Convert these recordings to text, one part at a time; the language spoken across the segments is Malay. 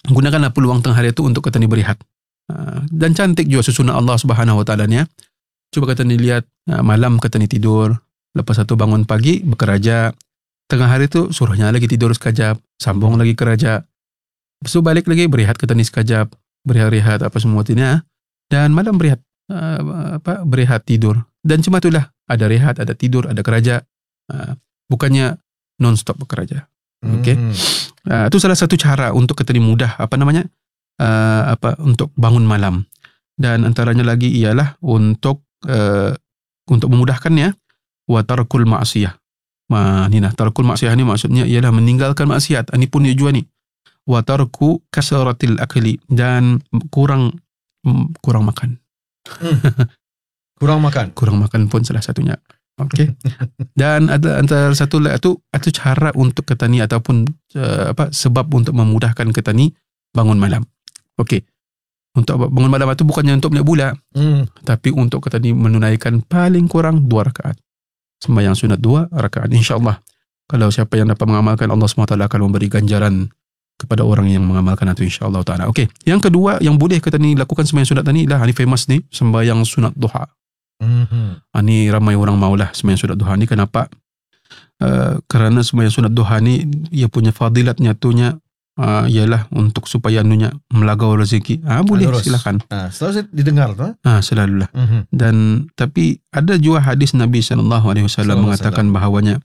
gunakanlah peluang tengah hari itu untuk kata ni berehat. Dan cantik juga susunan Allah Subhanahu Wa Taala ni. Cuba kata ni lihat, malam kata ni tidur, lepas itu bangun pagi bekerja, tengah hari tu suruhnya lagi tidur sekejap, sambung lagi kerja, lepas tu balik lagi berehat kata ni sekejap, berehat apa semua tu ni, dan malam berehat, berehat tidur. Dan cuma itulah, ada rehat, ada tidur, ada kerja, bukannya non-stop bekerja. Okay? Itu salah satu cara untuk kata ni mudah untuk bangun malam. Dan antaranya lagi ialah untuk memudahkannya, wa tarkul ma'siyah. Tarkul ma'siyah ni maksudnya ialah meninggalkan maksiat. Ini pun dia juga ni. Wa tarku kasaratil akli, dan kurang makan. Kurang makan pun salah satunya. Okey. Dan ada antara satu itu cara untuk kata ni ataupun sebab untuk memudahkan kata ni bangun malam. Okey. Untuk bangun malam itu bukannya untuk melihat bulan, tapi untuk kata ni menunaikan paling kurang 2 rakaat. Sembahyang sunat 2 rakaat, insya-Allah. Kalau siapa yang dapat mengamalkan, Allah SWT akan memberi ganjaran kepada orang yang mengamalkan itu, insya-Allah taala. Okey. Yang kedua yang boleh kata ni lakukan sembahyang sunat ni lah, ini famous ni, sembahyang sunat duha. Ini ramai orang maulah sembahyang sunat duha ni. Kenapa? Kerana sembahyang sunat duha ni ia punya fadilatnya tunya ialah untuk supaya anunya melagau rezeki. Boleh silakan. Selalu didengar tu. Selalulah. Dan tapi ada juga hadis Nabi SAW mengatakan bahawanya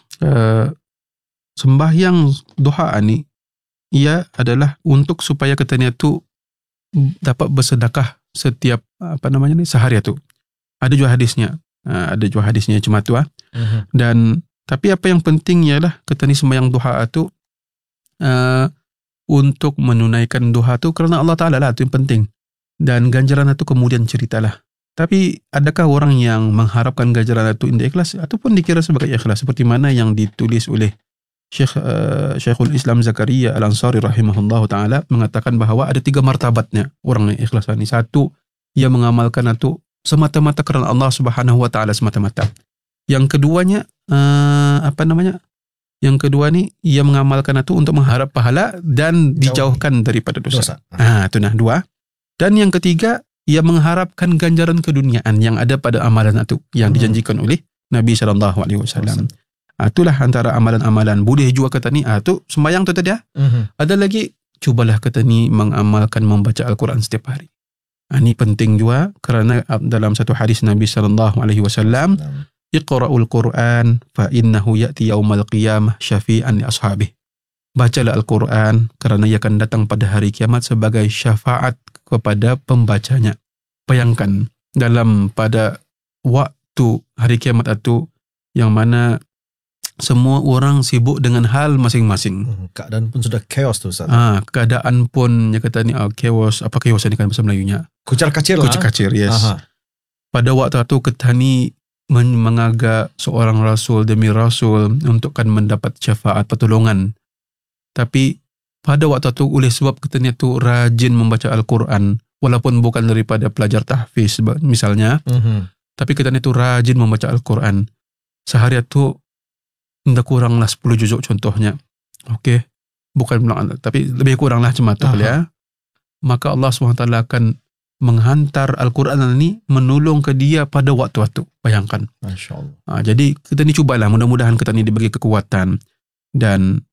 sembahyang duha ni ia adalah untuk supaya katanya tu dapat bersedekah setiap sehari tu. Ada juga hadisnya, cuma tu. Dan tapi apa yang penting ialah kata ni sembahyang duha tu untuk menunaikan duha tu kerana Allah Ta'ala lah, tu yang penting. Dan ganjaran itu kemudian ceritalah. Tapi adakah orang yang mengharapkan ganjaran itu indah ikhlas ataupun dikira sebagai ikhlas, seperti mana yang ditulis oleh Syekhul Islam Zakaria Al-Ansari rahimahullah ta'ala, mengatakan bahawa ada 3 martabatnya orang yang ikhlas ni. Satu, ia mengamalkan itu semata-mata kerana Allah Subhanahu Wa Ta'ala semata-mata. Yang keduanya Yang kedua ni ia mengamalkan itu untuk mengharap pahala dan dijauhkan daripada dosa. Itu 2. Dan yang ketiga, ia mengharapkan ganjaran keduniaan yang ada pada amalan itu yang dijanjikan oleh Nabi sallallahu alaihi wasallam. Itulah antara amalan-amalan. Boleh juga kata ni, tu sembahyang tu tadi. Ada lagi, cubalah kata ni mengamalkan membaca Al-Quran setiap hari. Ini penting juga kerana dalam satu hadis Nabi sallallahu alaihi wasallam, Iqra'ul Quran fa innahu ya'ti yaumal qiyamah syafi'an li ashabihi. Bacalah Al-Quran kerana ia akan datang pada hari kiamat sebagai syafaat kepada pembacanya. Bayangkan pada waktu hari kiamat itu yang mana semua orang sibuk dengan hal masing-masing. Keadaan pun sudah chaos tu Ustaz. Keadaan pun dia kata ni chaos. Apa chaos ni kan bahasa Melayunya? Kucar-kacir lah. Kucar-kacir, yes. Pada waktu itu Ketani mengagak seorang rasul demi rasul untuk kan mendapat syafaat pertolongan. Tapi pada waktu itu oleh sebab Ketani itu rajin membaca Al-Quran, walaupun bukan daripada pelajar tahfiz misalnya, tapi Ketani itu rajin membaca Al-Quran. Sehari itu tidak kuranglah 10 juzuk contohnya. Okey. Bukan bilang, tapi lebih kuranglah macam tu ya. Maka Allah SWT akan menghantar Al-Quran ini menolong ke dia pada waktu-waktu. Bayangkan. Masya-Allah. Jadi kita ni cubalah, mudah-mudahan kita ni diberi kekuatan dan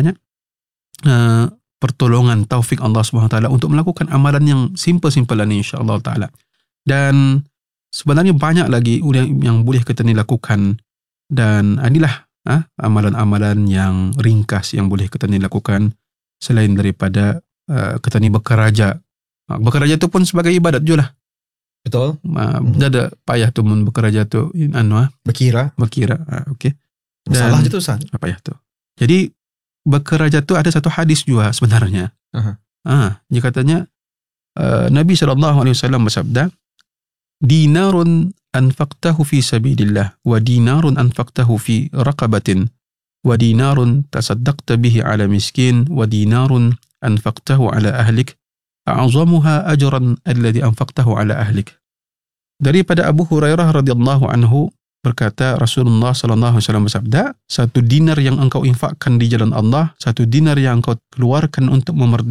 pertolongan taufik Allah SWT untuk melakukan amalan yang simple-simple ni insya-Allah taala. Dan sebenarnya banyak lagi yang boleh kita ni lakukan, dan inilah amalan-amalan yang ringkas yang boleh kita ni lakukan selain daripada kita ni bekerja. Bekerja tu pun sebagai ibadat je lah. Betul. Ada payah tu bekerja tu Berkira. Okey. Salah je tu Ustaz. Apa payah tu. Jadi bekerja tu ada satu hadis juga sebenarnya. Dia katanya Nabi SAW bersabda, dinarun anfaqtahu fi sabilillah wa dinarun anfaqtahu fi raqabatin wa dinarun tasaddaqta bihi ala miskin wa dinarun anfaqtahu ala ahlik a'zamuha ajran alladhi anfaqtahu ala ahlik. Daripada Abu Hurairah radhiyallahu anhu berkata, Rasulullah sallallahu alaihi wasallam bersabda, 1 dinar yang engkau infakkan di jalan Allah, 1 dinar yang engkau keluarkan untuk